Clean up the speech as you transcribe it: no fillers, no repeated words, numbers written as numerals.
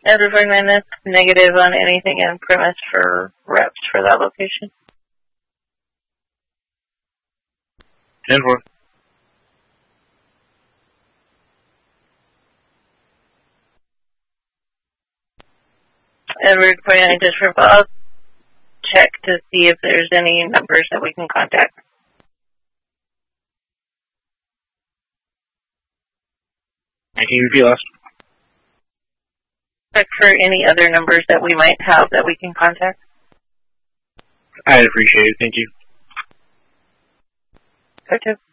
Edward Manus, negative on anything in premise for reps for that location. Edward. Edward, pointing just for Bob. Check to see if there's any numbers that we can contact. Can you repeat last? Check for any other numbers that we might have that we can contact. I'd appreciate it. Thank you. Okay.